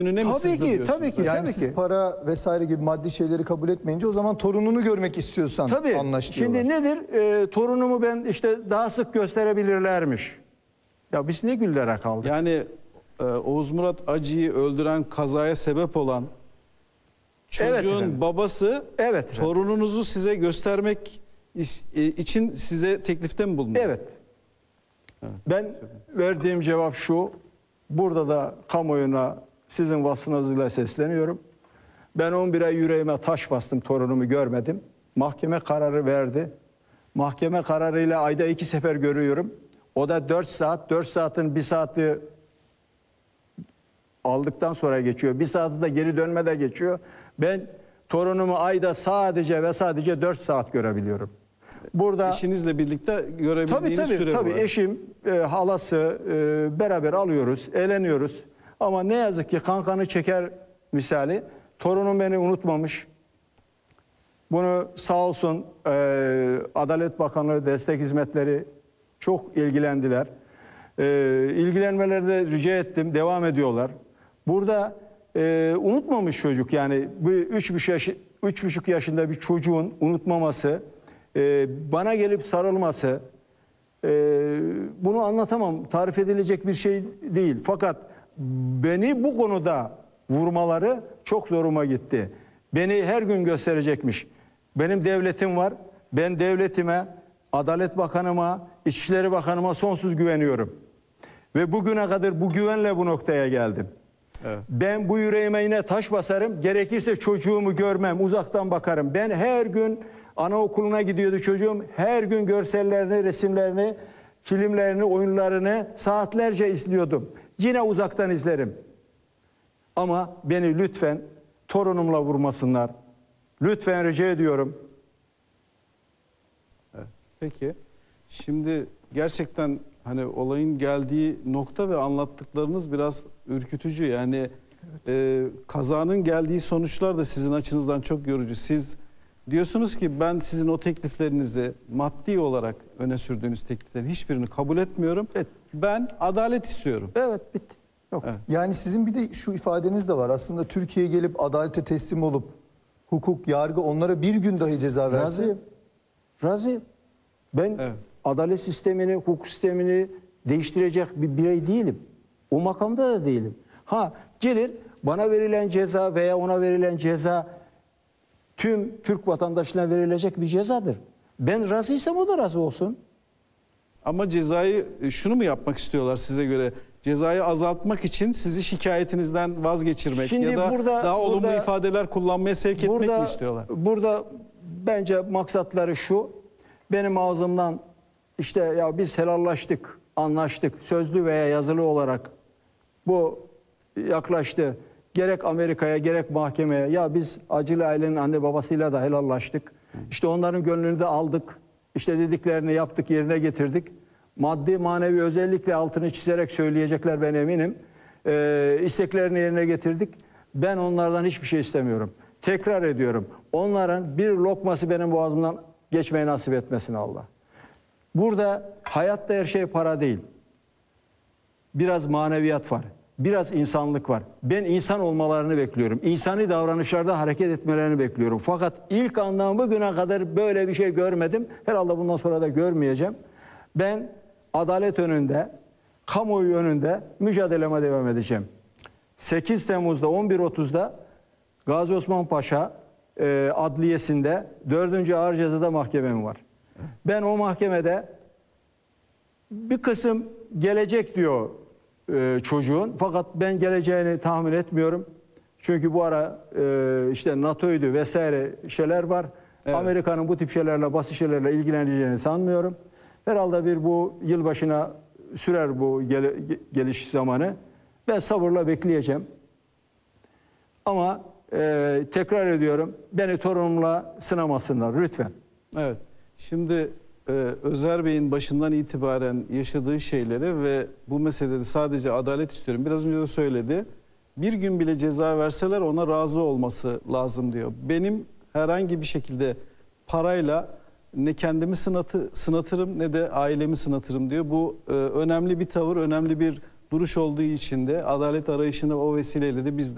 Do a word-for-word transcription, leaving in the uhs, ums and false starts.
önüne mi Tabii ki, tabii ki, Yani tabii siz ki. para vesaire gibi maddi şeyleri kabul etmeyince o zaman torununu görmek istiyorsan Tabii. anlaş Şimdi diyorlar. nedir? E, torunumu ben işte daha sık gösterebilirlermiş. Ya biz ne güllere kaldık. Yani e, Oğuz Murat Acı'yı öldüren, kazaya sebep olan çocuğun Evet efendim. babası Evet efendim. torununuzu size göstermek is- e, için size teklifte mi bulundu? Evet. Ben verdiğim cevap şu. Burada da kamuoyuna sizin vasfınızla sesleniyorum. Ben on bir ay yüreğime taş bastım, torunumu görmedim. Mahkeme kararı verdi. Mahkeme kararıyla ayda iki sefer görüyorum. O da dört saat, dört saatin bir saati aldıktan sonra geçiyor. Bir saati de geri dönmede geçiyor. Ben torunumu ayda sadece ve sadece dört saat görebiliyorum. Burada Eşinizle birlikte tabii görebildiğiniz tabii süre tabii var. eşim, e, halası e, beraber alıyoruz, eğleniyoruz. Ama ne yazık ki kankanı çeker misali. Torunum beni unutmamış. Bunu sağ olsun e, Adalet Bakanlığı destek hizmetleri çok ilgilendiler. E, ilgilenmeleri de rica ettim, devam ediyorlar. Burada e, unutmamış çocuk, yani bu üç buçuk yaş, üç buçuk yaşında bir çocuğun unutmaması, e, bana gelip sarılması, e, bunu anlatamam, tarif edilecek bir şey değil. Fakat beni bu konuda vurmaları çok zoruma gitti. Beni her gün gösterecekmiş. Benim devletim var. Ben devletime, Adalet Bakanıma, İçişleri Bakanıma sonsuz güveniyorum. Ve bugüne kadar bu güvenle bu noktaya geldim. Evet. Ben bu yüreğime yine taş basarım. Gerekirse çocuğumu görmem, uzaktan bakarım. Ben her gün anaokuluna gidiyordu çocuğum. Her gün görsellerini, resimlerini, filmlerini, oyunlarını saatlerce izliyordum. Yine uzaktan izlerim. Ama beni lütfen torunumla vurmasınlar. Lütfen rica ediyorum. Evet. Peki. Şimdi gerçekten hani olayın geldiği nokta ve anlattıklarınız biraz ürkütücü. Yani e, kazanın geldiği sonuçlar da sizin açınızdan çok yorucu. Siz diyorsunuz ki ben sizin o tekliflerinizi, maddi olarak öne sürdüğünüz tekliflerin hiçbirini kabul etmiyorum. Evet. Ben adalet istiyorum. Evet, bitti. Yok. Evet. Yani sizin bir de şu ifadeniz de var. Aslında Türkiye'ye gelip adalete teslim olup hukuk, yargı onlara bir gün dahi ceza verse. Razıyım. Razıyım. Ben Evet. adalet sistemini, hukuk sistemini değiştirecek bir birey değilim. O makamda da değilim. Ha, gelir bana verilen ceza veya ona verilen ceza tüm Türk vatandaşına verilecek bir cezadır. Ben razıysam o da razı olsun. Ama cezayı şunu mu yapmak istiyorlar size göre? Cezayı azaltmak için sizi şikayetinizden vazgeçirmek Şimdi ya da burada- daha olumlu burada- ifadeler kullanmaya sevk etmek mi istiyorlar? Burada bence maksatları şu. Benim ağzımdan işte ya biz helallaştık, anlaştık, sözlü veya yazılı olarak bu yaklaştı. Gerek Amerika'ya gerek mahkemeye ya biz acılı ailenin anne babasıyla da helallaştık. İşte onların gönlünü de aldık. İşte dediklerini yaptık, yerine getirdik. Maddi manevi özellikle altını çizerek söyleyecekler, ben eminim. Ee, isteklerini yerine getirdik. Ben onlardan hiçbir şey istemiyorum. Tekrar ediyorum. Onların bir lokması benim boğazımdan geçmeyi nasip etmesin Allah. Burada hayatta her şey para değil. Biraz maneviyat var. Biraz insanlık var. Ben insan olmalarını bekliyorum. İnsani davranışlarda hareket etmelerini bekliyorum. Fakat ilk andan bugüne kadar böyle bir şey görmedim. Herhalde bundan sonra da görmeyeceğim. Ben adalet önünde, kamuoyu önünde mücadeleme devam edeceğim. sekiz Temmuz'da on bir otuzda Gazi Osman Paşa e, Adliyesi'nde dördüncü Ağır Ceza'da mahkemem var. Ben o mahkemede bir kısım gelecek diyor e, çocuğun. Fakat ben geleceğini tahmin etmiyorum. Çünkü bu ara e, işte NATO'ydu vesaire şeyler var. Evet. Amerika'nın bu tip şeylerle, basit şeylerle ilgileneceğini sanmıyorum. Herhalde bir bu yılbaşına sürer bu gel, geliş zamanı. Ben sabırla bekleyeceğim. Ama e, tekrar ediyorum, beni torunumla sınamasınlar lütfen. Evet. Şimdi e, Özer Bey'in başından itibaren yaşadığı şeyleri ve bu meselede sadece adalet istiyorum. Biraz önce de söyledi. Bir gün bile ceza verseler ona razı olması lazım diyor. Benim herhangi bir şekilde parayla ne kendimi sınatı, sınatırım ne de ailemi sınatırım diyor. Bu e, önemli bir tavır, önemli bir duruş olduğu için de adalet arayışını o vesileyle de biz de